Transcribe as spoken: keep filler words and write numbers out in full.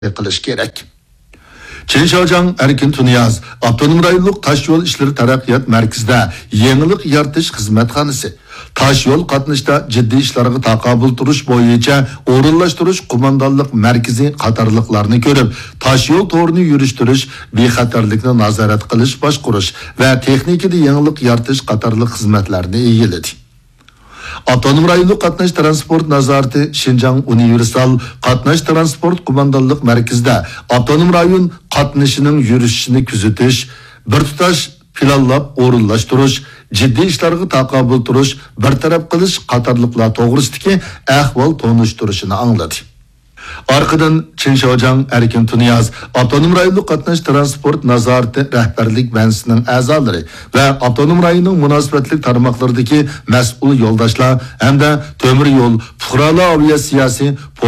qilish kerak. Çinşaojang Erkin Tuniyaz, Avtonom rayonluq taş yol işleri taraqqiyot markazida yangilik yaratish xizmatxonasi taş yol qatnashda jiddiy ishlarga taqobil turish bo'yicha o'rinlashtirish qo'mondonlik markazi qatorliqlarni ko'rib, taş yol to'rini yurishtirish, bexatarlikni nazorat qilish, boshqarish va texnikada yangilik yaratish qatorliq xizmatlarni egalladi. Avtonom rayonluq qatnash transport nazorati Şinjan Universal qatnash transport qo'mondonlik markazida avtonom rayon qatnashining yurishini kuzatish, bir tutash planlab o'rinlashtirish, jiddiy ishlarga taqobil turish, bartaraf qilish qatorliqlar to'g'risidagi ahvol tonishtirishini angladi. Arkadan Çinşaojang Erkin Tuniyaz, Avtonom rayonluq qatnash transport nazorati rahbarlik bansining a'zolari va avtonom rayonning munosabatli tarmoqlaridagi mas'ul yo'ldoshlar hamda temir yo'l, fuqarolar aviatsiyasi